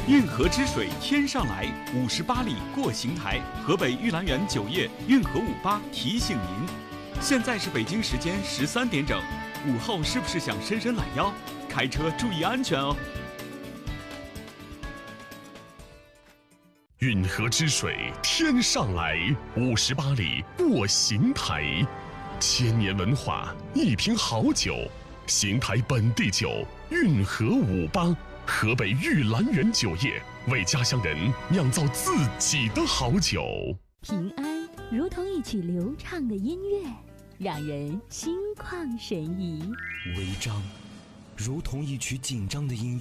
运河之水天上来，58里过邢台。河北玉兰园酒业运河58提醒您，现在是北京时间13点整，午后是不是想伸伸懒腰？开车注意安全哦。 运河之水天上来，58里过邢台。千年文化，一瓶好酒，邢台本地酒，运河58。河北玉兰园酒业为家乡人酿造自己的好酒。 平安如同一曲流畅的音乐，让人心旷神怡； 违章如同一曲紧张的音乐。